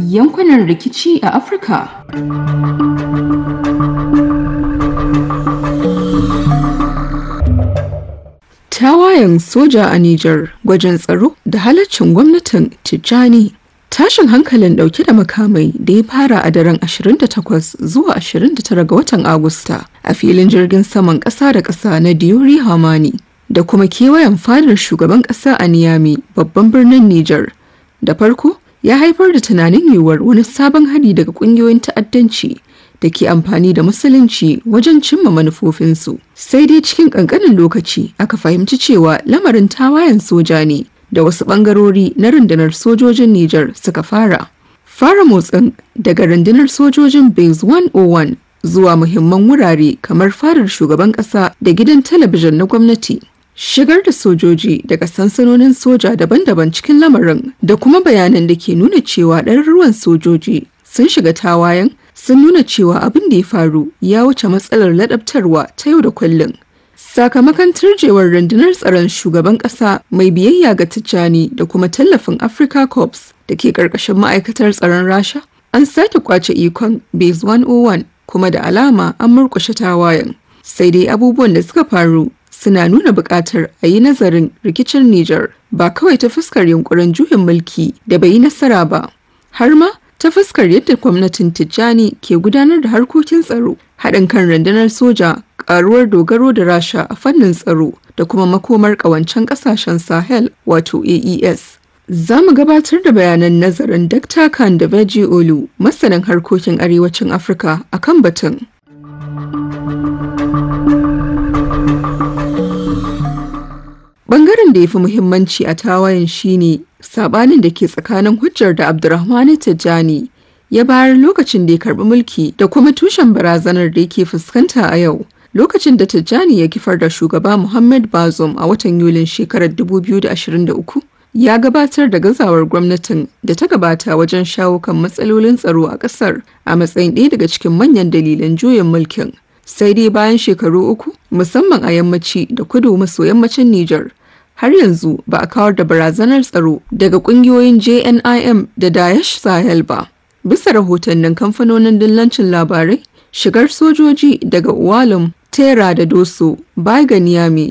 yankunan rikici a Afirka. Tawayen soja a Nijar, gwajin tsaro da halaccin gwamnatin Tijjani. Tashin hankalin dauke da makamai da ya fara a daren 28 zuwa 29 ga watan Agusta a filin jirgin saman ƙasa da ƙasa na Diori Hamani da kuma kewayen fadar shugaban ƙasa a Niamey, babban birnin Nijar. Da farko, ya haifar da tunanin yiwuwar wani sabon hari daga ƙungiyoyin ta'addanci da ke amfani da musulunci wajen cimma manufofinsu. Sai dai cikin ƙanƙanin lokaci aka fahimci cewa lamarin tawayen soja ne da wasu ɓangarori na rundunar sojojin Nijar suka fara. Fara motsin daga rundunar sojojin Base 101 zuwa muhimman wurare kamar fadar shugaban ƙasa da gidan talabijin na gwamnati. Shigar da sojoji daga sansanonin soja daban-daban cikin lamarin da kuma bayanan da ke nuna cewa ɗaruruwan sojoji sun shiga tawayen sun nuna cewa abin da ya faru ya wuce matsalar ladabtarwa ta yau da kullum. Sakamakon turjewar rundunar tsaron shugaban ƙasa mai biyayya ga Tijjani da kuma tallafin Africa Corps da ke ƙarƙashin ma'aikatar tsaron Rasha, an sake kwace ikon Base 101 kuma da alama an murƙushe tawayen. Sai dai abubuwan da suka faru suna nuna buƙatar a yi nazarin rikicin Nijar ba kawai ta fuskar yunkurin juyin mulki da bai yi nasara ba, har ma ta fuskar yadda gwamnatin Tijjani ke gudanar da harkokin tsaro, haɗin kan rundunar soja, ƙaruwar dogaro da Rasha a fannin tsaro da kuma makomar ƙawancen ƙasashen Sahel wato AES. Za mu gabatar da bayanan nazarin Dr. Kandaveji Olu, masanin harkokin arewacin Afirka a kan batun. Bangaren da ya fi muhimmanci a tawayen shine sabanin da ke tsakanin hujjar da Abdurrahmani Tijjani ya bayar lokacin da ya karbi mulki da kuma tushen barazanar da yake fuskanta a yau. Lokacin da Tijjani ya kifar da shugaba Muhammad Bazoum a watan Yulin shekarar 2023, ya gabatar da gazawar gwamnatin da ta gabata wajen shawo kan matsalolin tsaro a ƙasar a matsayin ɗaya daga cikin manyan dalilan juyin mulkin. Sai dai bayan shekaru uku, musamman a yammaci da kudu maso yammacin Nijar, har yanzu ba a kawar da barazanar tsaro daga ƙungiyoyin JNIM da Daesh Sahel ba. Bisa rahotannin kamfanonin dillancin labarai, shigar sojoji daga Uwalam, Tera da Doso, Baga Niamey